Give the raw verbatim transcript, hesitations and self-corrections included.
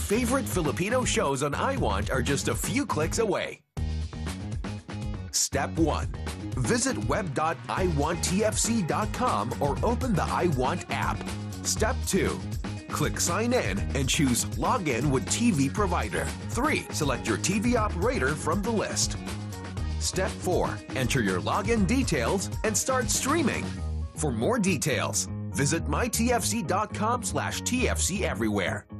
favorite Filipino shows on iWant are just a few clicks away. Step one. Visit web dot i want t f c dot com or open the iWant app. Step two. Click Sign In and choose Login with T V Provider. three. Select your T V operator from the list. Step four. Enter your login details and start streaming. For more details, visit my t f c dot com slash T F C everywhere.